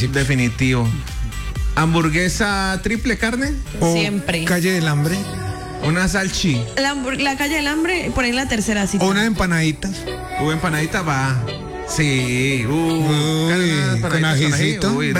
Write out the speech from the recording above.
municipio. Definitivo. ¿Hamburguesa triple carne? O Siempre. Calle del Hambre. ¿Una salchi? La calle del hambre, por ahí en la tercera cita. O unas empanaditas. Empanadita va. Sí. Uy, carne, con empanaditas ajicito. Uy,